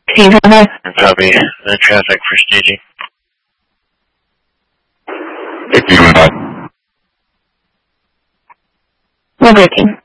Can you come back? Copy. The traffic for staging. If you would like. We're breaking.